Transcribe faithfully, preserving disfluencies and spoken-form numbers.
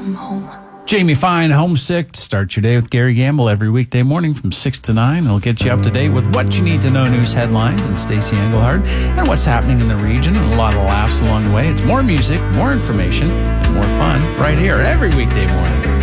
Jamie Fine, Homesick. Start your day with Gary Gamble every weekday morning from six to nine. He'll get you up to date with what you need to know news headlines and Stacey Englehart and what's happening in the region and a lot of laughs along the way. It's more music, more information, and more fun right here every weekday morning.